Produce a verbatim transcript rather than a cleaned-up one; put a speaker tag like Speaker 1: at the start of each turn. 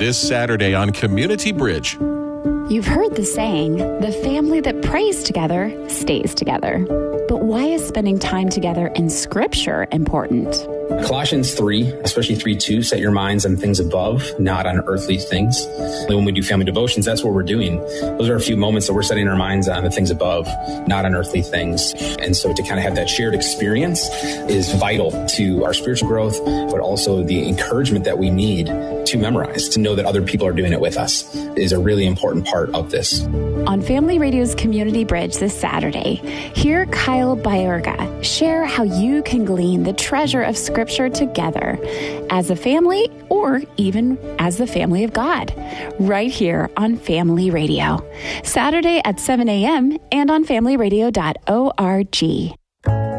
Speaker 1: this Saturday on Community Bridge.
Speaker 2: You've heard the saying, the family that prays together stays together. But why is spending time together in Scripture important?
Speaker 3: Colossians three, especially three two, set your minds on things above, not on earthly things. When we do family devotions, that's what we're doing. Those are a few moments that we're setting our minds on the things above, not on earthly things. And so to kind of have that shared experience is vital to our spiritual growth, but also the encouragement that we need to memorize, to know that other people are doing it with us is a really important part of this.
Speaker 2: On Family Radio's Community Bridge this Saturday, hear Kyle Baerga share how you can glean the treasure of Scripture together as a family or even as the family of God, right here on Family Radio. Saturday at seven a.m. and on family radio dot org.